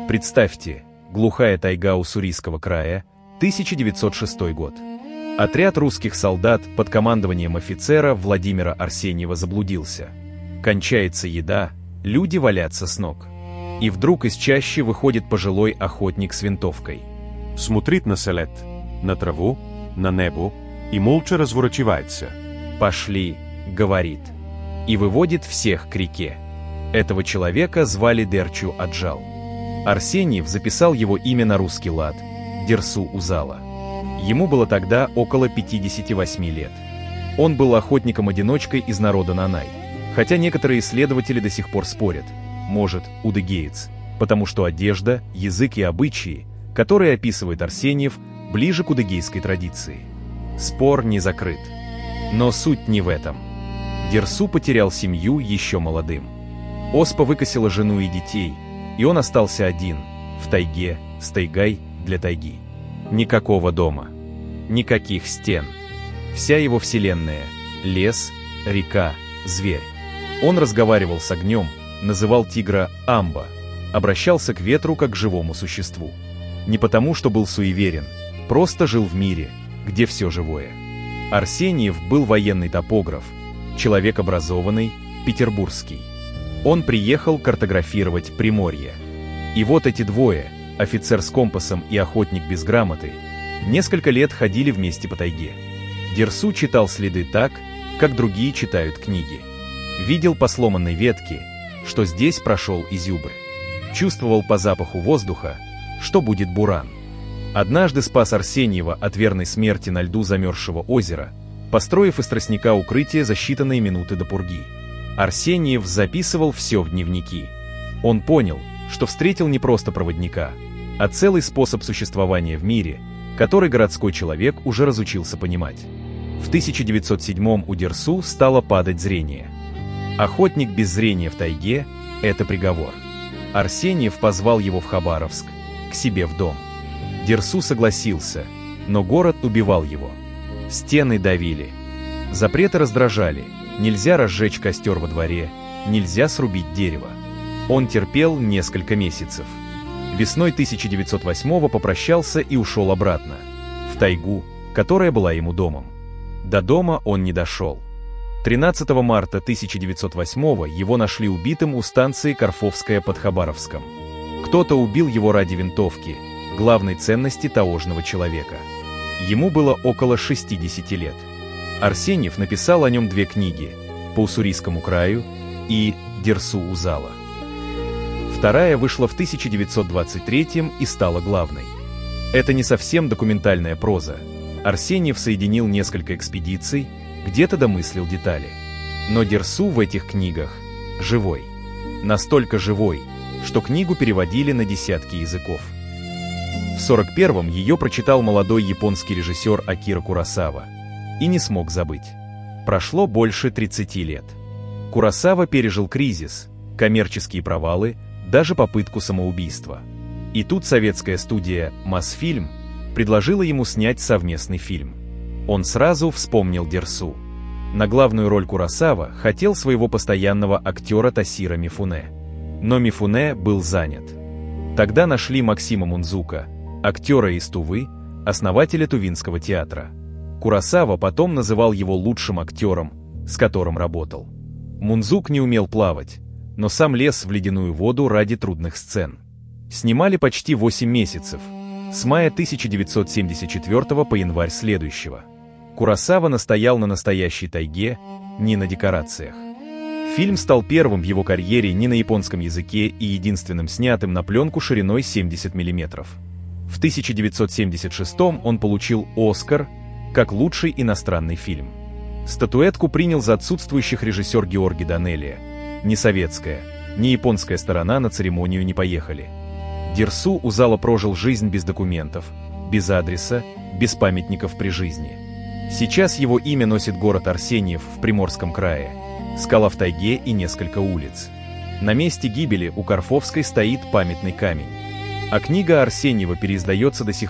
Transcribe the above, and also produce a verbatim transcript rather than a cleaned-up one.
Представьте, глухая тайга Уссурийского края, тысяча девятьсот шестой год. Отряд русских солдат под командованием офицера Владимира Арсеньева заблудился. Кончается еда, люди валятся с ног. И вдруг из чащи выходит пожилой охотник с винтовкой. Смотрит на селет, на траву, на небо и молча разворачивается. «Пошли», — говорит, и выводит всех к реке. Этого человека звали Дерчу Аджал. Арсеньев записал его имя на русский лад — Дерсу Узала. Ему было тогда около пятидесяти восьми лет. Он был охотником-одиночкой из народа Нанай, хотя некоторые исследователи до сих пор спорят, может, удыгеец, потому что одежда, язык и обычаи, которые описывает Арсеньев, ближе к удыгейской традиции. Спор не закрыт. Но суть не в этом. Дерсу потерял семью еще молодым. Оспа выкосила жену и детей, и он остался один, в тайге, с тайгой для тайги. Никакого дома, никаких стен. Вся его вселенная — лес, река, зверь. Он разговаривал с огнем, называл тигра Амба, обращался к ветру как к живому существу. Не потому, что был суеверен, просто жил в мире, где все живое. Арсеньев был военный топограф, человек образованный, петербургский. Он приехал картографировать Приморье. И вот эти двое, офицер с компасом и охотник без грамоты, несколько лет ходили вместе по тайге. Дерсу читал следы так, как другие читают книги. Видел по сломанной ветке, что здесь прошел изюбрь. Чувствовал по запаху воздуха, что будет буран. Однажды спас Арсеньева от верной смерти на льду замерзшего озера, построив из тростника укрытие за считанные минуты до пурги. Арсеньев записывал все в дневники. Он понял, что встретил не просто проводника, а целый способ существования в мире, который городской человек уже разучился понимать. В тысяча девятьсот седьмом у Дерсу стало падать зрение. Охотник без зрения в тайге — это приговор. Арсеньев позвал его в Хабаровск, к себе в дом. Дерсу согласился, но город убивал его. Стены давили. Запреты раздражали. Нельзя разжечь костер во дворе, нельзя срубить дерево. Он терпел несколько месяцев. Весной тысяча девятьсот восьмого попрощался и ушел обратно, в тайгу, которая была ему домом. До дома он не дошел. тринадцатого марта тысяча девятьсот восьмого его нашли убитым у станции Карфовская под Хабаровском. Кто-то убил его ради винтовки, главной ценности таежного человека. Ему было около шестидесяти лет. Арсеньев написал о нем две книги «По Уссурийскому краю» и «Дерсу Узала». Вторая вышла в тысяча девятьсот двадцать третьем и стала главной. Это не совсем документальная проза. Арсеньев соединил несколько экспедиций, где-то домыслил детали. Но Дерсу в этих книгах живой. Настолько живой, что книгу переводили на десятки языков. В сорок первом ее прочитал молодой японский режиссер Акира Куросава и не смог забыть. Прошло больше тридцати лет. Куросава пережил кризис, коммерческие провалы, даже попытку самоубийства. И тут советская студия «Мосфильм» предложила ему снять совместный фильм. Он сразу вспомнил Дерсу. На главную роль Куросава хотел своего постоянного актера Тасиро Мифуне. Но Мифуне был занят. Тогда нашли Максима Мунзука, актера из Тувы, основателя Тувинского театра. Куросава потом называл его лучшим актером, с которым работал. Мунзук не умел плавать, но сам лез в ледяную воду ради трудных сцен. Снимали почти восемь месяцев, с мая тысяча девятьсот семьдесят четвёртого по январь следующего. Куросава настоял на настоящей тайге, не на декорациях. Фильм стал первым в его карьере не на японском языке и единственным снятым на пленку шириной семьдесят миллиметров. В тысяча девятьсот семьдесят шестом он получил «Оскар» как лучший иностранный фильм. Статуэтку принял за отсутствующих режиссер Георгий Данелия. Ни советская, ни японская сторона на церемонию не поехали. Дерсу Узала прожил жизнь без документов, без адреса, без памятников при жизни. Сейчас его имя носит город Арсеньев в Приморском крае, скала в тайге и несколько улиц. На месте гибели у Карфовской стоит памятный камень. А книга Арсеньева переиздается до сих